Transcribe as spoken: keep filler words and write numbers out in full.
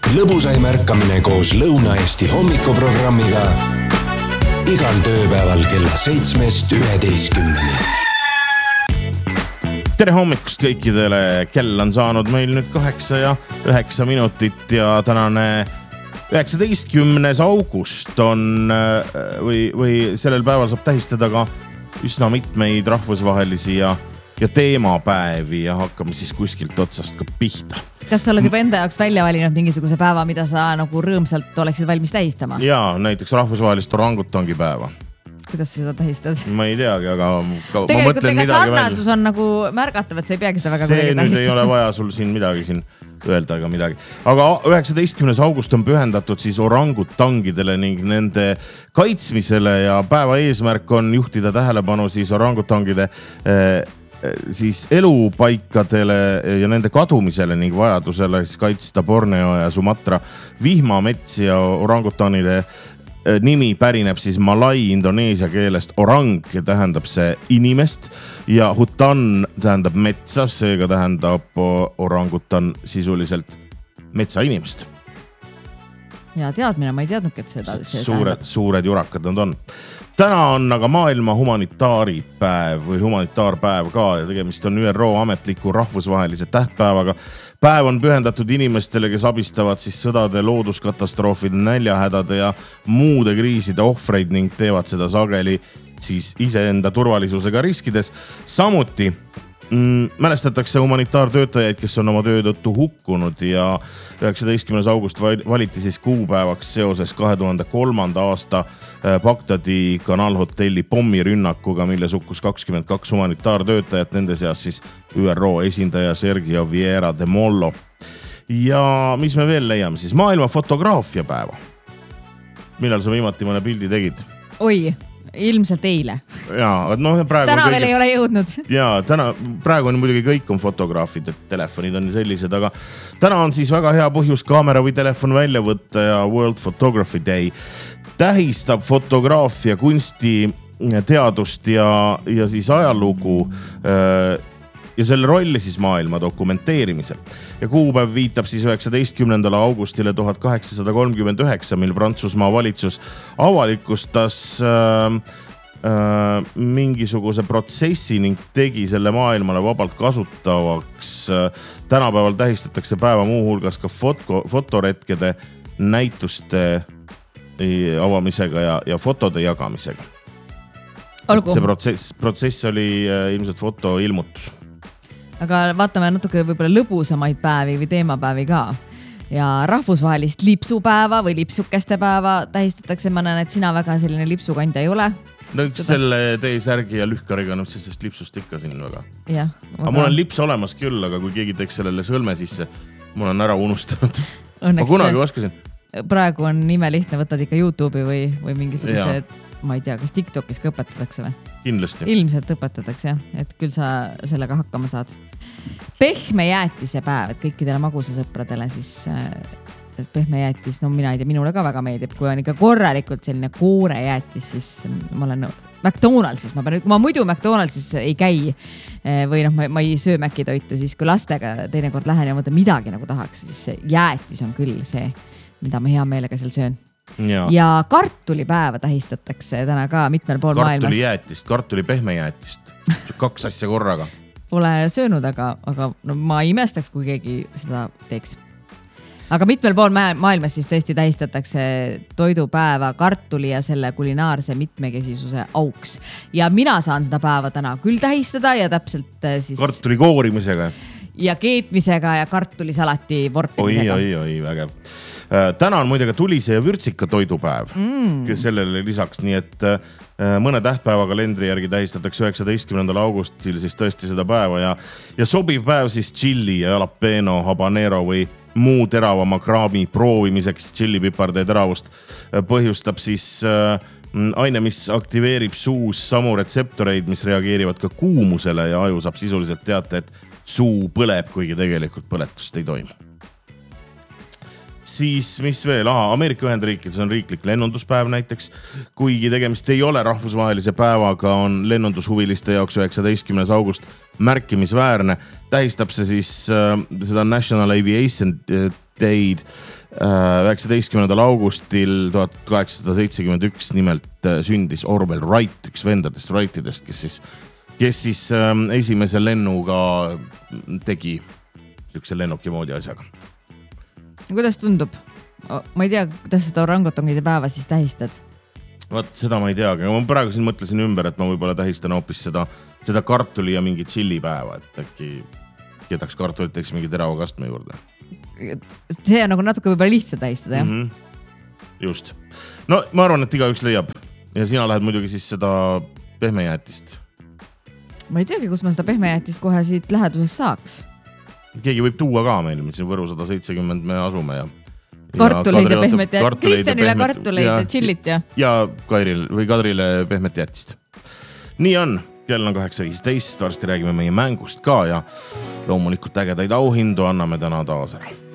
lõbusaim ärkamine koos Lõuna-Eesti hommikuprogrammiga igal tööpäeval kella seitsmest üheteistkümneni. Tere hommikust kõikidele, kell on saanud meil nüüd kaheksa ja üheksa minutit ja tänane üheksateistkümnes august on või, või sellel päeval saab tähistada ka üsna mitmeid rahvusvahelisi ja, ja teemapäevi ja hakkame siis kuskilt otsast ka pihta. Kas sa oled juba enda jaoks välja valinud mingisuguse päeva, mida sa nagu rõõmsalt oleksid valmis tähistama? Jaa, näiteks rahvusvahelist orangutangi päeva. Kuidas sa seda tähistad? Ma ei teagi, aga ka, tegelikult ma mõtlen ega midagi sarnasus on nagu märgatav, et sa ei peagi seda väga see kuidagi nüüd tähistama. ei ole vaja sul siin midagi siin öelda ega midagi. Aga üheksateistkümnes august on pühendatud siis orangutangidele ning nende kaitsmisele ja päeva eesmärk on juhtida tähelepanu siis orangutangide eh, siis elupaikadele ja nende kadumisele ning vajadusele siis kaitsta Borneo ja Sumatra vihmamets ja orangutanide nimi pärineb siis malai indoneesia keelest orang, tähendab see inimest ja hutan tähendab metsa, seega tähendab orangutan sisuliselt metsainimest. Ja teadmine, ma ei teadnudki, et seda see suured, suured jurakad nad on. Täna on aga maailma humanitaaripäev või humanitaarpäev ka ja tegemist on ÜRO ametliku rahvusvahelise tähtpäevaga. Päev on pühendatud inimestele, kes abistavad siis sõdade, looduskatastroofide, näljahädade ja muude kriiside ohvreid ning teevad seda sageli siis iseenda turvalisusega riskides. Samuti mm, mälestatakse humanitaartöötajaid, kes on oma töö tõttu hukkunud ja üheksateistkümnes august valiti siis kuupäevaks seoses kahe tuhande kolmanda aasta Bagdadi kanaalhotelli pommirünnakuga, milles hukkus kakskümmend kaks humanitaartöötajat, nende seas siis ÜRO esindaja Sergio Vieira de Mollo. Ja mis me veel leiame siis? Maailma fotograafia päeva. Millal sa viimati mõne pildi tegid? Oi, ilmselt eile. Jaa, no praegu täna kõige... veel ei ole jõudnud. Jaa, täna, praegu on muidugi kõik on fotograafid, et telefonid on sellised, aga täna on siis väga hea põhjus kaamera või telefon välja võtta ja World Photography Day tähistab fotograafia, kunsti, teadust ja, ja siis ajalugu ja selle rolli siis maailma dokumenteerimisel. Ja kuupäev viitab siis üheksateistkümnendal augustile tuhat kaheksasada kolmkümmend üheksa, mil Prantsusmaa valitsus avalikustas äh, äh, mingisuguse protsessi ning tegi selle maailmale vabalt kasutavaks. Tänapäeval tähistatakse päeva muu hulgas ka foto, fotoretkede, näituste avamisega ja, ja fotode jagamisega. Olgu. See protsess, protsess oli äh, ilmselt fotoilmutus. Aga vaatame natuke võib-olla lõbusamaid päevi või teemapäevi ka. Ja rahvusvahelist lipsupäeva või lipsukeste päeva tähistatakse. Ma näen, et sina väga selline lipsukandja ei ole. No üks Seda... selle T-särgi ja lühkariga, no sellest lipsust ikka siin väga. Jah. Aga mul on lips olemas küll, aga kui keegi teeks sellele sõlme sisse, mul on ära unustanud. Õnneks ma kunagi oskasin. Praegu on nime lihtne, võtad ikka YouTube'i või, või mingisuguse, ma ei tea, kas TikTokis ka õpetatakse või? Kindlasti. Ilmselt õpetatakse, jah, et küll sa sellega hakkama saad. Pehme jäätise päev, et kõikidele magusasõpradele siis pehme jäätis, no mina ei tea, minule ka väga meeldib, kui on ikka korralikult selline koore jäätis, siis ma olen McDonaldsis, ma, pean, kui ma muidu McDonaldsis ei käi või noh, ma, ma ei söö Maci toitu, siis kui lastega teinekord lähen ja mõtlen midagi nagu tahaks, siis see jäätis on küll see, mida ma hea meelega seal söön. Ja, ja kartulipäeva tähistatakse täna ka mitmel pool kartuli maailmas. Kartuli jäätist, kartuli pehme jäätist. Kaks asja korraga. Pole söönud, aga, aga no, ma imestaks, kui keegi seda teeks. Aga mitmel pool maailmas siis tõesti tähistatakse toidupäeva kartuli ja selle kulinaarse mitmekesisuse auks. Ja mina saan seda päeva täna küll tähistada ja täpselt siis... Kartuli koorimisega. Ja keetmisega ja kartulisalati vorpimisega. Oi, oi, oi, vägev. Täna on muidega tulise ja vürtsika toidupäev, mm. sellele lisaks, nii et mõne tähtpäeva kalendri järgi tähistatakse üheksateistkümnendal augustil siis tõesti seda päeva ja, ja sobiv päev siis chili ja jalapeno, habanero või muu teravama kraami proovimiseks. Chilipiparde teravust põhjustab siis aine, mis aktiveerib suus samu retseptoreid, mis reageerivad ka kuumusele ja aju saab sisuliselt teata, et suu põleb, kuigi tegelikult põletust ei toimu. Siis mis veel? Aha, Ameerika Ühendriikides on riiklik lennunduspäev näiteks. Kuigi tegemist ei ole rahvusvahelise päevaga, on lennundushuviliste jaoks üheksateistkümnes august märkimisväärne. Tähistab see siis äh, seda National Aviation teid. üheksateistkümnendal augustil tuhat kaheksasada seitsekümmend üks nimelt sündis Orville Wright, üks vendadest Wrightidest, kes siis, kes siis esimese lennuga tegi üks lennuki moodi asjaga. Kuidas tundub? Ma ei tea, kuidas seda orangutongide päeva siis tähistad? Vaat seda ma ei teagi, aga ma praegu siin mõtlesin ümber, et ma võibolla tähistan hoopis seda, seda kartuli ja mingi tšilli päeva, et äkki kedaks kartulit teeks mingi terava kastme juurde. See on nagu natuke võibolla lihtsalt tähistada, jah? Mm-hmm. Just. No ma arvan, et igaüks leiab ja sina lähed muidugi siis seda pehmejäätist. Ma ei teagi, kus ma seda pehmejäätist kohe siit läheduses saaks. Keegi võib tuua ka meil, mis siin Võru sada seitsekümmend me asume ja kartuleid ja pehmet jäätist. Kristjanile kartuleid ja tšillit ja. Ja Kairil või Kadrile pehmet jäätist. Nii on, kell on kaheksa viisteist, varsti räägime meie mängust ka ja loomulikult ägedaid auhindu anname täna taas ära.